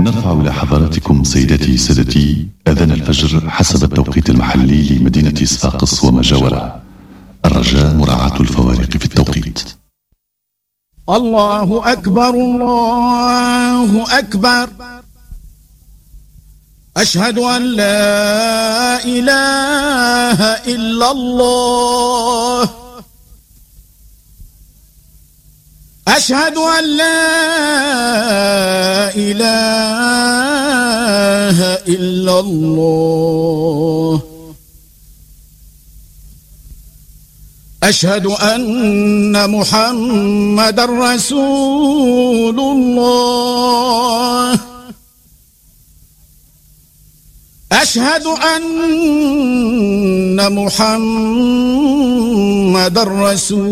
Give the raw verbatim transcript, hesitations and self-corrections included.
نرفع إلى حضراتكم سيداتي سادتي أذان الفجر حسب التوقيت المحلي لمدينة صفاقس وما جاورها. الرجاء مراعاة الفوارق في التوقيت. الله أكبر الله أكبر، أشهد أن لا إله إلا الله، أشهد أن لا إله إلا الله، أشهد أن محمدًا رسول الله، أشهد أن محمدًا رسول